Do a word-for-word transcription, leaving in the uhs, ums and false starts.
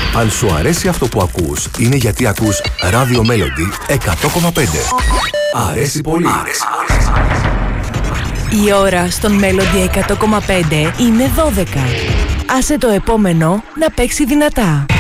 Αν σου αρέσει αυτό που ακούς, είναι γιατί ακούς Radio Melody εκατό κόμμα πέντε. Αρέσει πολύ. Αρέσει πολύ. Η ώρα στον Melody εκατό κόμμα πέντε είναι δώδεκα. Άσε το επόμενο να παίξει δυνατά.